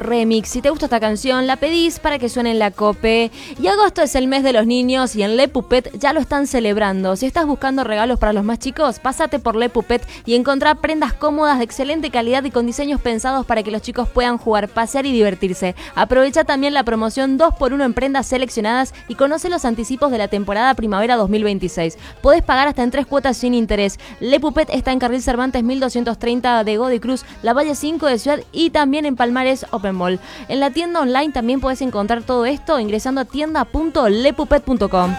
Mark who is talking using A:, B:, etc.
A: remix. Si te gusta esta canción, la pedís para que suene en la COPE. Y agosto es el mes de los niños y en Le Puppet ya lo están celebrando. Si estás buscando regalos para los más chicos, pásate por Le Puppet y encontrá prendas cómodas de excelente calidad y con diseños pensados para que los chicos puedan jugar, pasear y divertirse. Aprovecha también la promoción 2x1 en prendas seleccionadas y conoce los anticipos de la temporada primavera 2026. Podés pagar hasta en 3 cuotas sin interés. Le Puppet está en Carril Cervantes 1230 de Godoy Cruz, La Valle 5 de Ciudad y también en Palmares Open Mall. En la tienda online también podés encontrar todo esto ingresando a tienda.lepuppet.com.